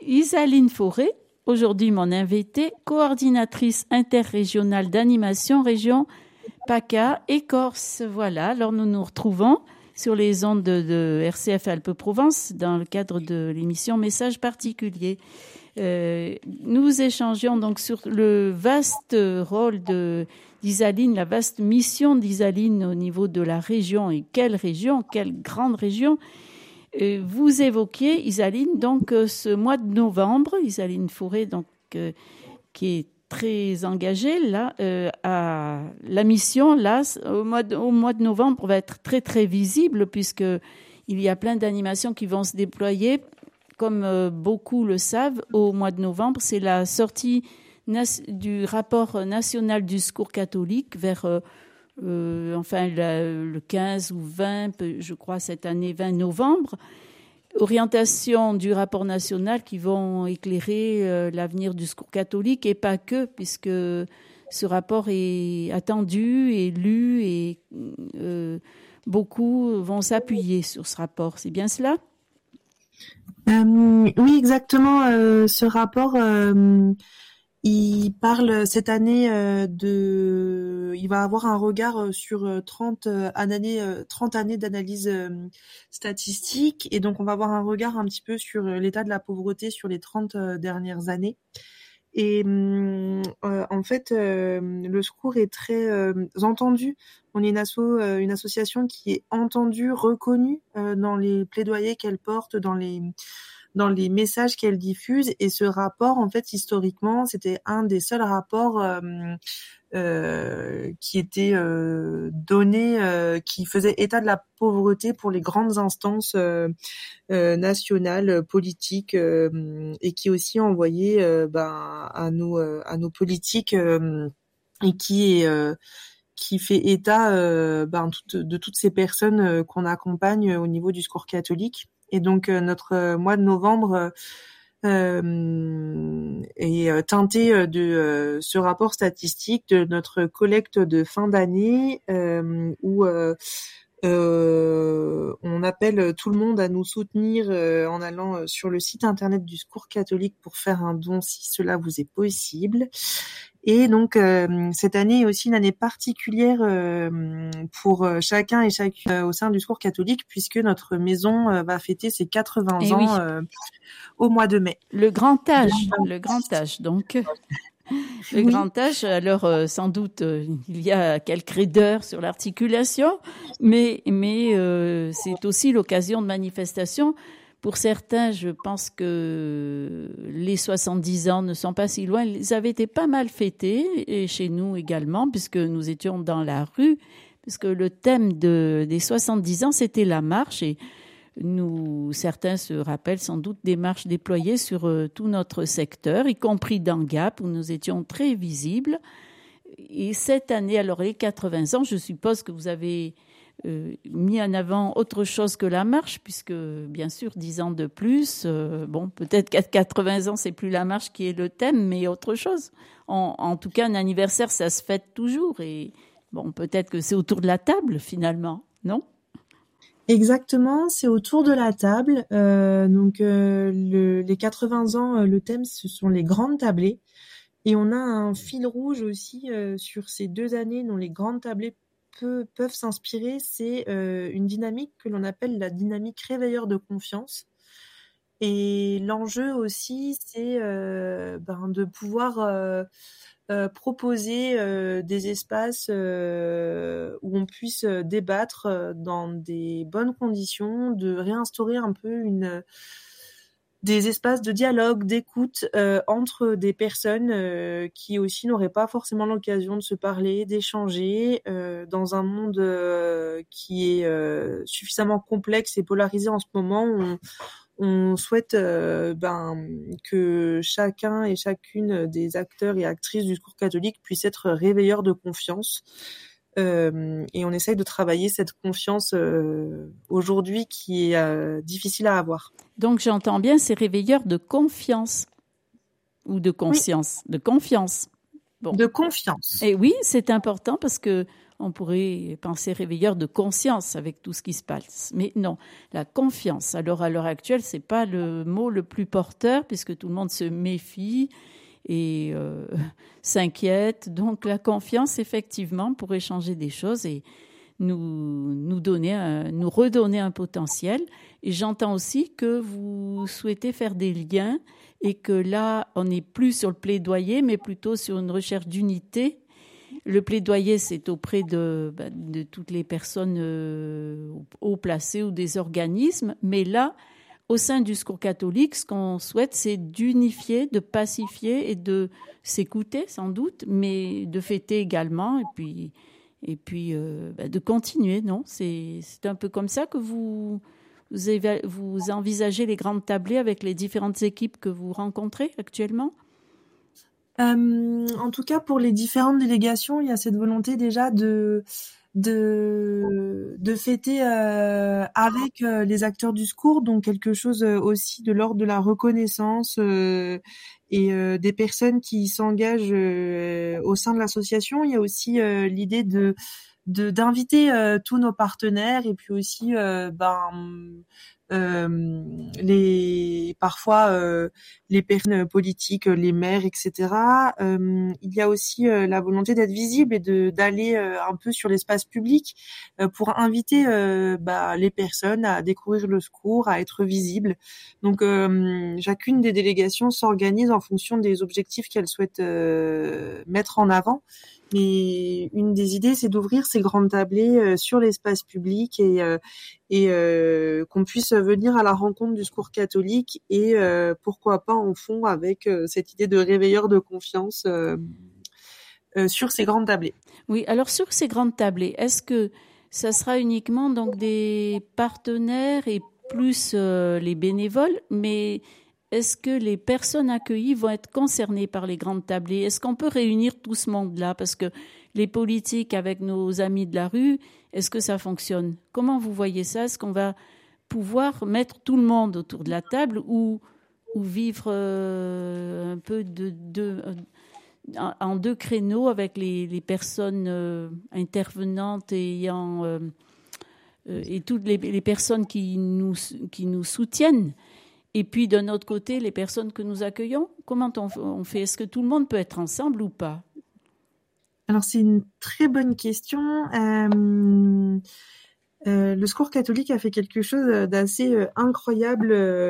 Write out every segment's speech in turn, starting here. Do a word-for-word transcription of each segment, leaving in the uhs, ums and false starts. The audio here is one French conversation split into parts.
Isaline Fauré, aujourd'hui mon invitée, coordinatrice interrégionale d'animation région PACA et Corse. Voilà, alors nous nous retrouvons sur les ondes de, de R C F Alpes-Provence dans le cadre de l'émission Messages particuliers. Euh, nous échangions donc sur le vaste rôle de d'Isaline, la vaste mission d'Isaline au niveau de la région. Et quelle région, quelle grande région. Euh, vous évoquiez, Isaline, donc euh, ce mois de novembre, Isaline Fauré, donc, euh, qui est très engagée là, euh, à la mission, là, au mois, de, au mois de novembre, va être très, très visible puisqu'il y a plein d'animations qui vont se déployer. Comme euh, beaucoup le savent, au mois de novembre, c'est la sortie nas- du rapport national du secours catholique vers... Euh, Euh, enfin la, le quinze ou vingt, je crois cette année, vingt novembre, orientation du rapport national qui vont éclairer euh, l'avenir du secours catholique et pas que, puisque ce rapport est attendu et lu et euh, beaucoup vont s'appuyer sur ce rapport. C'est bien cela ? euh, Oui, exactement. Euh, ce rapport... Euh... Il parle cette année euh, de, il va avoir un regard sur trente euh, années, euh, trente années d'analyse euh, statistique, et donc on va avoir un regard un petit peu sur l'état de la pauvreté sur les trente euh, dernières années. Et euh, en fait, euh, le secours est très euh, entendu. On est une asso, euh, une association qui est entendue, reconnue euh, dans les plaidoyers qu'elle porte, dans les dans les messages qu'elle diffuse. Et ce rapport, en fait, historiquement, c'était un des seuls rapports euh, euh, qui était euh, donné, euh, qui faisait état de la pauvreté pour les grandes instances euh, euh, nationales, politiques, euh, et qui aussi envoyait euh, ben, à nos à nos politiques euh, et qui est euh, qui fait état euh, ben, tout, de toutes ces personnes euh, qu'on accompagne au niveau du secours catholique. Et donc euh, notre euh, mois de novembre euh, est teinté de euh, ce rapport statistique de notre collecte de fin d'année euh, où euh, euh, on appelle tout le monde à nous soutenir euh, en allant sur le site internet du Secours catholique pour faire un don si cela vous est possible. Et donc euh, cette année est aussi une année particulière euh, pour chacun et chacune euh, au sein du Secours catholique, puisque notre maison euh, va fêter ses quatre-vingts Eh ans oui. euh, au mois de mai. Le grand âge, le grand âge, donc. Le Oui. grand âge, alors euh, sans doute euh, il y a quelques raideurs sur l'articulation, mais, mais euh, c'est aussi l'occasion de manifestation. Pour certains, je pense que les soixante-dix ans ne sont pas si loin. Ils avaient été pas mal fêtés, et chez nous également, puisque nous étions dans la rue, puisque le thème de, des soixante-dix ans, c'était la marche. Et nous, certains se rappellent sans doute des marches déployées sur euh, tout notre secteur, y compris dans Gap, où nous étions très visibles. Et cette année, alors les quatre-vingts ans, je suppose que vous avez euh, mis en avant autre chose que la marche, puisque bien sûr, dix ans de plus, euh, bon, peut-être qu'à quatre-vingts ans, c'est plus la marche qui est le thème, mais autre chose. En, en tout cas, un anniversaire, ça se fête toujours. Et bon, peut-être que c'est autour de la table, finalement, non ? Exactement, c'est autour de la table. Euh, donc euh, le, les quatre-vingts ans, euh, le thème, ce sont les grandes tablées. Et on a un fil rouge aussi euh, sur ces deux années dont les grandes tablées peu, peuvent s'inspirer. C'est euh, une dynamique que l'on appelle la dynamique réveilleur de confiance. Et l'enjeu aussi, c'est euh, ben, de pouvoir euh, euh, proposer euh, des espaces euh, où on puisse débattre euh, dans des bonnes conditions, de réinstaurer un peu une des espaces de dialogue, d'écoute euh, entre des personnes euh, qui aussi n'auraient pas forcément l'occasion de se parler, d'échanger euh, dans un monde euh, qui est euh, suffisamment complexe et polarisé en ce moment. On, on souhaite euh, ben, que chacun et chacune des acteurs et actrices du secours catholique puisse être réveilleur de confiance. Euh, et on essaye de travailler cette confiance euh, aujourd'hui qui est euh, difficile à avoir. Donc j'entends bien ces réveilleurs de confiance ou de conscience, oui. de confiance. Bon. De confiance. Et oui, c'est important parce que on pourrait penser réveilleur de conscience avec tout ce qui se passe. Mais non, la confiance. Alors à l'heure actuelle, c'est pas le mot le plus porteur puisque tout le monde se méfie et euh, s'inquiète. Donc la confiance, effectivement, pourrait changer des choses et nous, nous, donner un, nous redonner un potentiel. Et j'entends aussi que vous souhaitez faire des liens et que là, on n'est plus sur le plaidoyer, mais plutôt sur une recherche d'unité. Le plaidoyer, c'est auprès de, de toutes les personnes euh, haut placées ou des organismes. Mais là, au sein du Secours catholique, ce qu'on souhaite, c'est d'unifier, de pacifier et de s'écouter, sans doute, mais de fêter également et puis, et puis euh, bah, de continuer, non? C'est, c'est un peu comme ça que vous, vous, éva- vous envisagez les grandes tablées avec les différentes équipes que vous rencontrez actuellement? Euh, en tout cas, pour les différentes délégations, il y a cette volonté déjà de de de fêter euh, avec euh, les acteurs du secours, donc quelque chose euh, aussi de l'ordre de la reconnaissance euh, et euh, des personnes qui s'engagent euh, au sein de l'association. Il y a aussi euh, l'idée de de d'inviter euh, tous nos partenaires et puis aussi euh, ben euh, les parfois euh, les personnes politiques, les maires, et cetera. Euh, il y a aussi euh, la volonté d'être visible et de d'aller euh, un peu sur l'espace public euh, pour inviter euh, bah, les personnes à découvrir le secours, à être visibles. Donc euh, chacune des délégations s'organise en fonction des objectifs qu'elle souhaite euh, mettre en avant. Mais une des idées, c'est d'ouvrir ces grandes tablées euh, sur l'espace public et, euh, et euh, qu'on puisse venir à la rencontre du secours catholique et euh, pourquoi pas en fond avec euh, cette idée de réveilleur de confiance euh, euh, sur ces grandes tablées. Oui, alors sur ces grandes tablées, est-ce que ça sera uniquement donc des partenaires et plus euh, les bénévoles, mais est-ce que les personnes accueillies vont être concernées par les grandes tablées? Est-ce qu'on peut réunir tout ce monde-là? Parce que les politiques avec nos amis de la rue, est-ce que ça fonctionne? Comment vous voyez ça? Est-ce qu'on va pouvoir mettre tout le monde autour de la table ou, ou vivre euh, un peu de, de, en, en deux créneaux avec les, les personnes euh, intervenantes et ayant, euh, euh, et toutes les, les personnes qui nous, qui nous soutiennent? Et puis, d'un autre côté, les personnes que nous accueillons, comment on, on fait? Est-ce que tout le monde peut être ensemble ou pas? Alors, c'est une très bonne question. Euh, euh, le Secours catholique a fait quelque chose d'assez euh, incroyable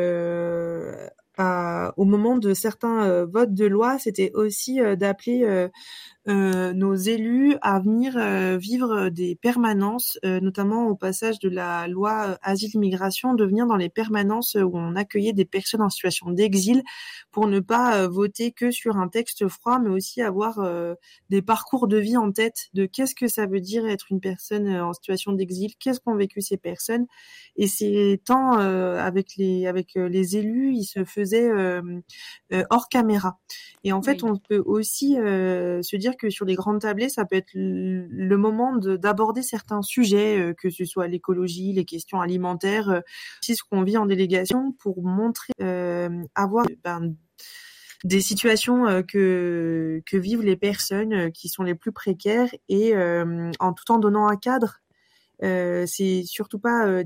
euh, à, au moment de certains euh, votes de loi. C'était aussi euh, d'appeler euh, Euh, nos élus à venir euh, vivre des permanences, euh, notamment au passage de la loi euh, asile-immigration, de venir dans les permanences où on accueillait des personnes en situation d'exil pour ne pas euh, voter que sur un texte froid, mais aussi avoir euh, des parcours de vie en tête de qu'est-ce que ça veut dire être une personne en situation d'exil, qu'est-ce qu'ont vécu ces personnes. Et c'est tant euh, avec les avec les élus, ils se faisaient euh, euh, hors caméra. Et en fait, Oui. on peut aussi euh, se dire que sur les grandes tablées, ça peut être le, le moment de, d'aborder certains sujets, euh, que ce soit l'écologie, les questions alimentaires, euh, aussi ce qu'on vit en délégation, pour montrer, euh, avoir ben, des situations euh, que que vivent les personnes euh, qui sont les plus précaires et euh, en tout en donnant un cadre. Euh, c'est surtout pas euh,